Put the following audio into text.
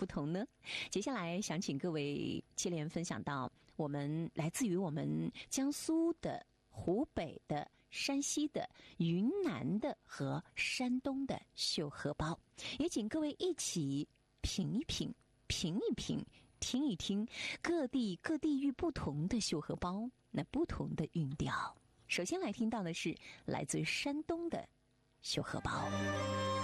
不同呢？接下来想请各位接连分享到来自于我们江苏的、湖北的、山西的、云南的和山东的绣荷包，也请各位一起品一品、评一评、听一听各地域不同的绣荷包，那不同的韵调。首先来听到的是来自山东的绣荷包。